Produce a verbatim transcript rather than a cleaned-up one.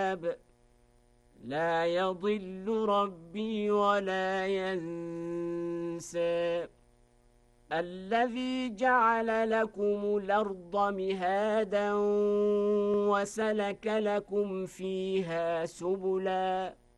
الكتاب لا يضل ربي ولا ينسى الذي جعل لكم الأرض مهادا وسلك لكم فيها سبلا